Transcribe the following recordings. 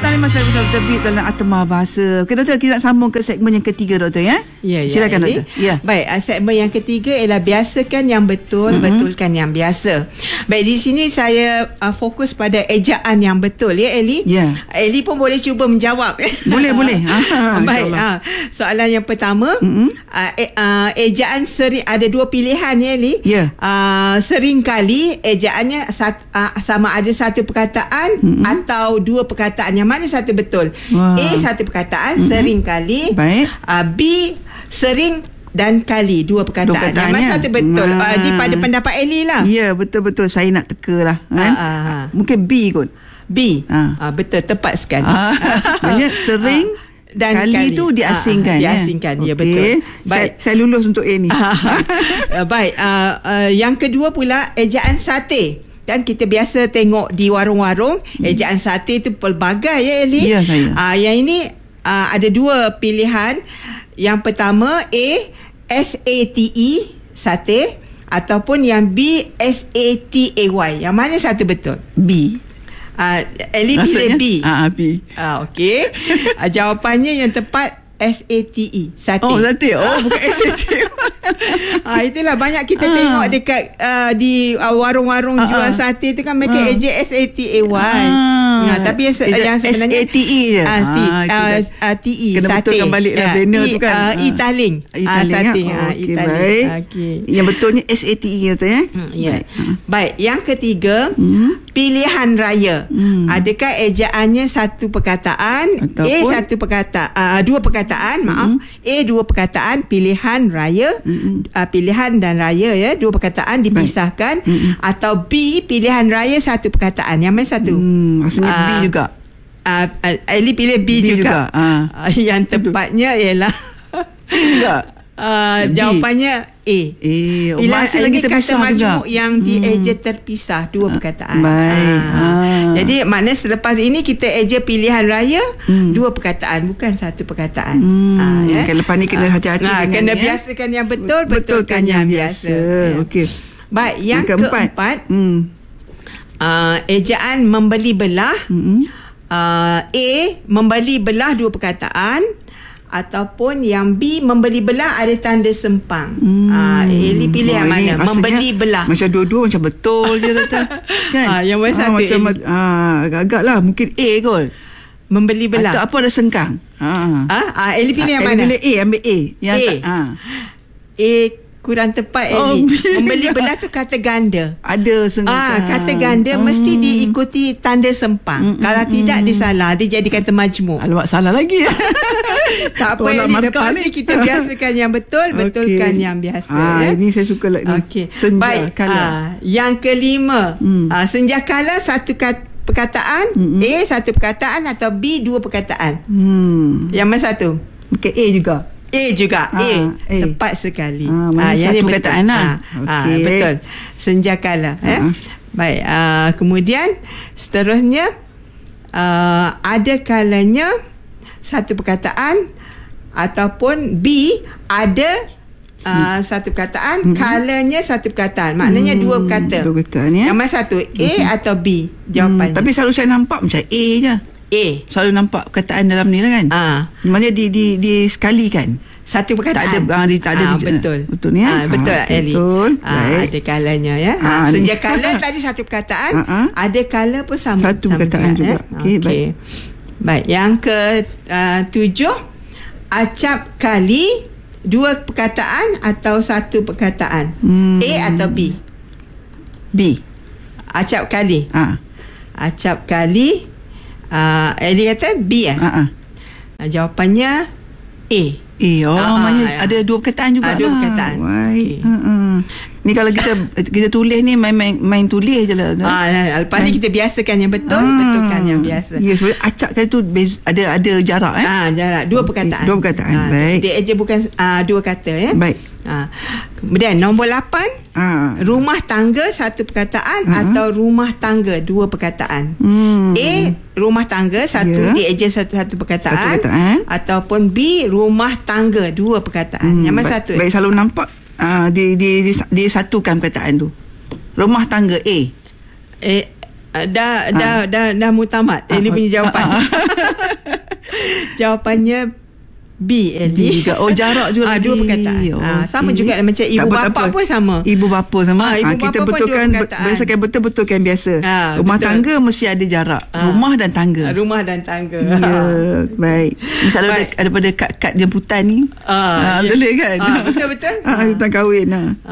taliman saya terbit dalam Atma Bahasa. Okay, Doktor, kita nak sambung ke segmen yang ketiga, Doktor, ya? Ya, silakan, Doktor. Ya. Baik, segmen yang ketiga ialah biasakan yang betul, betulkan yang biasa. Baik, di sini saya fokus pada ejaan yang betul, ya, Eli? Ya. Eli pun boleh cuba menjawab. Boleh. Baik, soalan yang pertama, ejaan sering, ada dua pilihan, ya, Eli? Ya. Seringkali ejaannya sama ada satu perkataan atau dua perkataan. Yang mana satu betul? A, satu perkataan, seringkali. Baik. B, sering dan kali, dua perkataan. Yang mana satu betul? Di pada pendapat Eli lah. Ya, betul-betul. Saya nak teka lah, kan? Mungkin B kot. B. Betul, tepat sekali. Maksudnya sering dan kali tu diasingkan. Diasingkan, ya, okay. Betul. Baik. Saya lulus untuk A ni. Baik. Yang kedua pula, ejaan sate. Dan kita biasa tengok di warung-warung, ejaan sate tu pelbagai, ya, Eli? Ya, saya. Yang ini ada dua pilihan. Yang pertama, A, S-A-T-E, sate. Ataupun yang B, S-A-T-A-Y. Yang mana satu betul? B. Eli pilih B. B. Okey. Jawapannya yang tepat S-A-T-E, sate. Oh, sate. Oh, bukan S-A-T. Itulah banyak kita tengok dekat di warung-warung jual sate tu kan mereka ejek S-A-T-A-Y. Tapi yang sebenarnya S-A-T-E je. T-E, kena sate. betulkan balik lah banner tu kan. Italing. Sate. Okey, baik. Yang betulnya S-A-T-E tu, ya? Ya. Baik, yang ketiga, pilihan raya. Adakah ejaannya satu perkataan, A satu perkataan, dua perkataan, A dua perkataan, pilihan raya, pilihan dan raya, ya, dua perkataan dipisahkan, atau B pilihan raya satu perkataan. Yang mana satu? Maksudnya B juga. Eli pilih B juga. Yang tepatnya ialah jawapannya A. Masih lagi kata majmuk yang dieja terpisah, dua perkataan. Baik. Jadi maknanya selepas ini kita eja pilihan raya, dua perkataan, bukan satu perkataan. Ya? Lepas ni kena hati-hati dengan kena biasakan yang betul, betulkan yang biasa. Okey. Baik, yang keempat, ejaan membeli belah. A, membeli belah dua perkataan. Ataupun yang B, membeli belah ada tanda sempang. Eli pilih yang mana? Membeli belah. Macam dua-dua macam betul je, Doktor. Kan? Yang mana satu? Macam agak lah. Mungkin A kot. Membeli belah. Atau apa ada sengkang. Eli pilih yang mana? Eli pilih A. Ambil A. Yang A kurang tepat, Eli. Membeli belah tu kata ganda. Ada sengkang. Kata ganda mesti diikuti tanda sempang. Kalau tidak, dia salah. Dia jadi kata majmuk. Alamak, salah lagi. Tak apa, Eli. Lepas ni kita biasakan yang betul, betulkan yang biasa. Ini saya suka lagi. Senja. Baik. Kala. Yang kelima, senja kala satu perkataan, A satu perkataan, atau B dua perkataan. Yang mana satu? Mungkin A juga. A juga. A. Tepat sekali. Yang satu perkataan lah. Betul. Senja kala. Baik. Kemudian seterusnya, ada kalanya satu perkataan, ataupun B ada satu perkataan, kalanya satu perkataan. Maknanya dua kata. Dua perkataan, ya. Yang mana satu? A atau B jawapannya? Tapi selalu saya nampak macam A je. A. Selalu nampak perkataan dalam ni lah kan. Maknanya di sekalikan. Satu perkataan. Tak ada. Betul. Betul ni, ya? Betul, Eli. Betul. Ada kalanya, ya. Senja kala tadi satu perkataan, ada kala pun sama. Satu perkataan juga. Okey. Baik, yang ke-7, acap kali dua perkataan atau satu perkataan. A atau B? B. Acap kali. Acap kali. Eli kata B jawapannya A. Maknanya ada dua perkataan juga. Dua perkataan. Baik. Ni kalau kita tulis ni main tulis je lah. Lepas ni kita biasakan yang betul, betulkan yang biasa. Ya, sebenarnya acak kali tu ada jarak. Jarak. Dua perkataan. Dua perkataan. Baik. Dia aja bukan dua kata, ya. Baik. Kemudian nombor 8, rumah tangga satu perkataan atau rumah tangga dua perkataan. A, rumah tangga satu, dia aja satu perkataan, ataupun B, rumah tangga dua perkataan. Yang mana satu? Baik, selalu nampak disatukan perkataan tu. Rumah tangga A. Dah mutamat Eli punya jawapan. Jawapannya B, Eli. Jarak juga dua perkataan. Sama juga macam ibu bapa pun sama. Ibu bapa sama. Kita betulkan, berdasarkan betulkan biasa. Rumah tangga mesti ada jarak. Rumah dan tangga. Ya, baik. Misalnya daripada kad jemputan ni. Boleh kan? Betul. Tentang kahwin.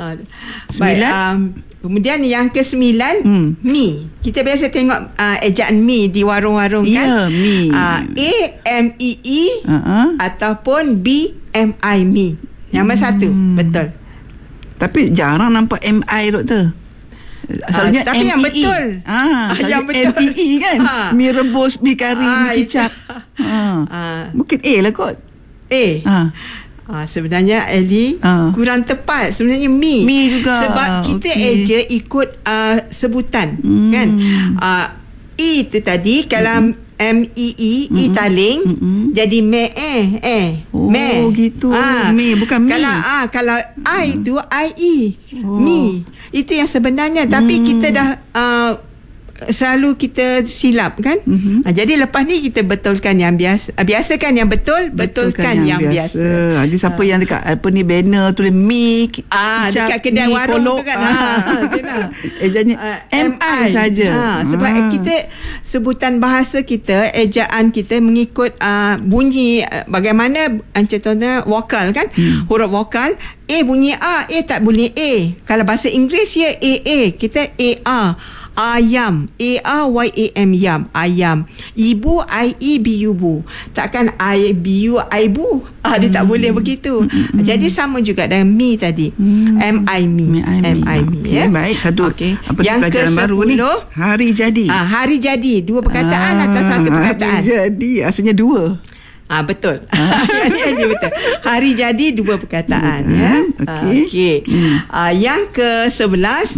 9. Kemudian yang ke-9, mi. Kita biasa tengok ejaan mi di warung-warung kan? Mi. A, M-E-E ataupun B, M-I, Yang mana satu? Betul. Tapi jarang nampak M-I, doktor. Selalunya tapi M-E-E. yang betul. Yang betul. M-E-E kan? Mi rebus, mi kari, mi kicap. Mungkin A lah kot. A. Sebenarnya Eli kurang tepat. Sebenarnya mi juga. Sebab kita eja ikut sebutan kan. E tu tadi kalau M-E-E, taling, jadi me. Gitu. Me bukan mi. Kalau I tu I-E, mi. Itu yang sebenarnya. Tapi kita dah selalu kita silap kan. Jadi lepas ni kita betulkan yang biasa. Biasakan yang betul, betulkan yang biasa. Jadi siapa yang dekat banner tulis mi, dekat kedai warung tu kan. Ejanya MI saja. Sebab kita sebutan bahasa kita, ejaan kita mengikut bunyi bagaimana contohnya vokal kan. Huruf vokal A bunyi A tak bunyi A. Kalau bahasa Inggeris ya A. Kita A. Ayam, A-R-Y-A-M, yam, ayam. Ibu, I-E-B-U, bu. Takkan I-B-U, I-bu. Dia tak boleh begitu. Jadi sama juga dengan mi tadi. M-I, mi. M-I, mi. Okay, baik, satu yang pelajaran baru ni. Hari jadi. Hari jadi. Dua perkataan atau satu perkataan? Hari jadi, asalnya dua. Betul. Betul. Hari jadi dua perkataan. Okey. Yang ke-11,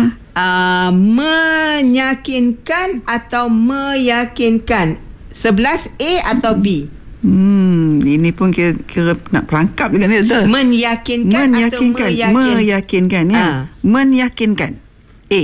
menyakinkan atau meyakinkan. 11 A atau B? Ini pun kira nak perangkap juga ni, betul? Meyakinkan atau meyakinkan ya. Meyakinkan. A.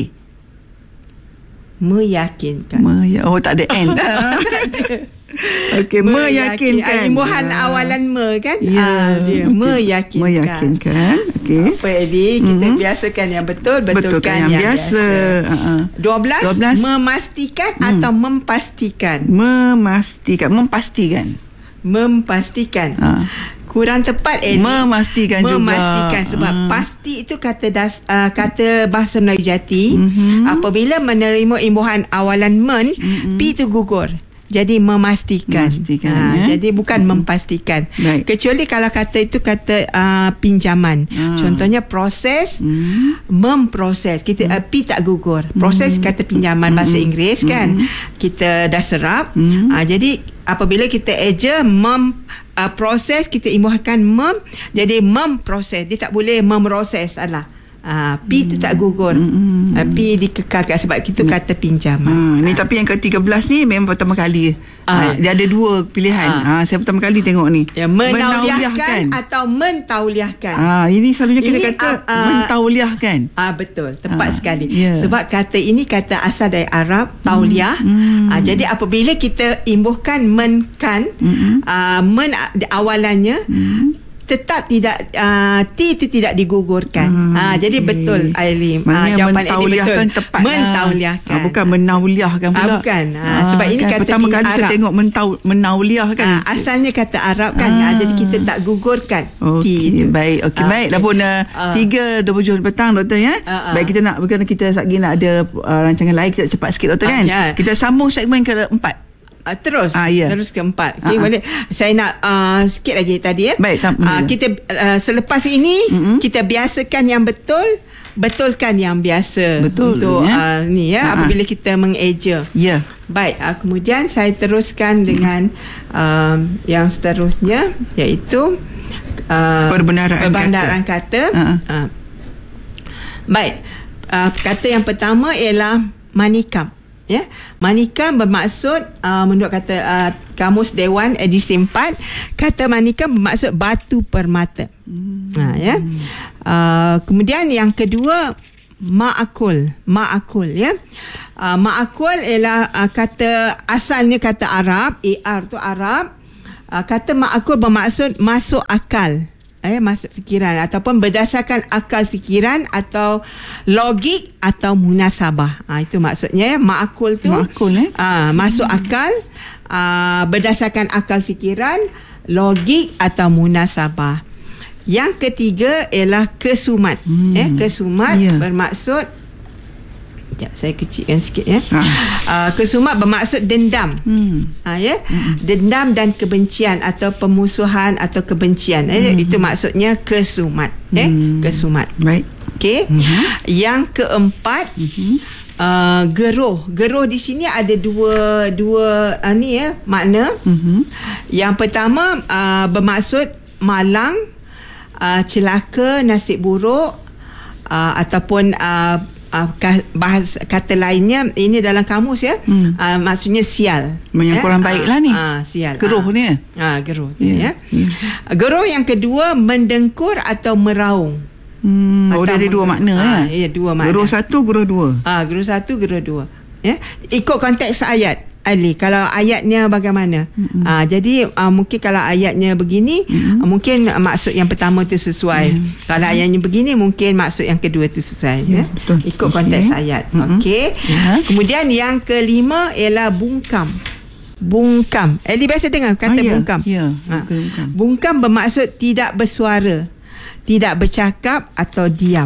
Meyakinkan. Tak ada N. Okey, meyakinkan. Imbuhan awalan kan? Meyakinkan. Okey. Apa Edi? Kita biasakan yang betul, betulkan yang biasa. 12 memastikan atau mempastikan. Mempastikan. Kurang tepat Edi. Memastikan sebab pasti itu kata bahasa Melayu jati. Apabila menerima imbuhan awalan P itu gugur. Jadi memastikan. Jadi bukan mempastikan. Kecuali kalau kata itu kata pinjaman. Contohnya proses, memproses. Kita P tak gugur. Proses kata pinjaman bahasa Inggeris kan. Kita dah serap. Jadi apabila kita eja proses, kita imbuhkan jadi memproses. Dia tak boleh memproses. P tu tak gugur. P dikekalkan sebab kita kata pinjaman. Ni tapi yang ke-13 ni memang pertama kali. Dia ada dua pilihan. Saya pertama kali tengok ni. Menauliahkan atau mentauliahkan. Ini selalunya kita kata mentauliahkan. Betul, tepat sekali. Sebab kata ini kata asal dari Arab, tauliah. Jadi apabila kita imbuhkan men awalannya, tetap tidak T itu tidak digugurkan. Jadi betul Aileen. Jawapan Aileen betul. Tepat mentauliahkan. Bukan menauliahkan pula. Bukan. Sebab ini kata pertama kali Arab. Saya tengok menauliahkan. Asalnya kata Arab kan. Jadi kita tak gugurkan T itu. Baik. Baik. Dah pun 3:27 petang doktor ya. Baik, kita lagi nak ada rancangan lain. Kita cepat sikit doktor kan. Kita sambung segmen ke-4. Terus ke-4. Boleh. Saya nak sikit lagi tadi ya. Baik, kita selepas ini kita biasakan yang betul, betulkan yang biasa. Betul, untuk ni ya, apabila kita mengeja. Baik, kemudian saya teruskan dengan yang seterusnya, iaitu perbendaharaan kata. Baik. Kata yang pertama ialah manikam. Manikam bermaksud menurut kata Kamus Dewan edisi 4, kata manikam bermaksud batu permata. Kemudian yang kedua, ma'akul ya. Ma'akul ialah kata asalnya kata Arab, AR tu Arab. Kata ma'akul bermaksud masuk akal, masuk fikiran ataupun berdasarkan akal fikiran atau logik atau munasabah. Itu maksudnya ma'akul tu. Masuk akal, berdasarkan akal fikiran, logik atau munasabah. Yang ketiga ialah kesumat. Kesumat bermaksud, saya kecilkan sikit ya. Kesumat bermaksud dendam. Dendam dan kebencian atau pemusuhan atau kebencian. Itu maksudnya kesumat. Kesumat. Baik. Okey. Yang keempat, geruh. Geruh di sini ada dua makna. Yang pertama bermaksud malang, celaka, nasib buruk, ataupun bahasa kata lainnya, ini dalam kamus ya. Maksudnya sial. Yang kurang baik lah ni. Sial. Geruh ni. Geruh ya. Geruh yang kedua mendengkur atau meraung. Dia ada dua makna ya. Dua makna. Geruh satu, geruh dua. Geruh satu, geruh dua. Ya. Ikut konteks ayat. Ali, kalau ayatnya bagaimana? Jadi mungkin kalau ayatnya begini, mungkin maksud yang pertama tu sesuai. Kalau ayatnya begini, mungkin maksud yang kedua tu sesuai. Ikut konteks ayat. Okey. Kemudian yang kelima ialah bungkam. Bungkam. Ali biasa dengar kata bungkam. Bungkam bermaksud tidak bersuara, tidak bercakap atau diam.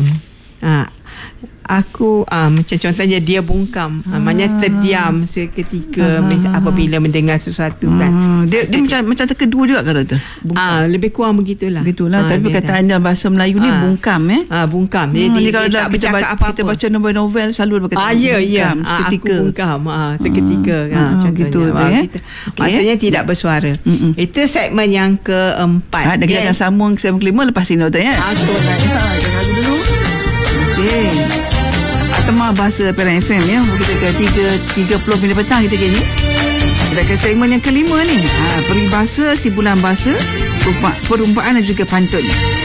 Aku macam contohnya dia bungkam, maknanya terdiam seketika apabila mendengar sesuatu kan. Dia macam terkedua juga kata tu. Lebih kurang begitulah. Tapi perkataan dalam bahasa Melayu ni bungkam bungkam. Jadi kalau kita baca novel selalu berkata bungkam seketika. Aku bungkam seketika contohnya. Maksudnya tidak bersuara. Itu segmen yang keempat. Dan kita akan sambung segmen kelima lepas ini doktor ya. Jangan dulu. Okey. Tema bahasa PLN FM ya. Kita ke 3.30 minit petang kita kini. Kita ke segmen yang kelima ni. Peribahasa, simpulan bahasa, perumpamaan dan juga pantun.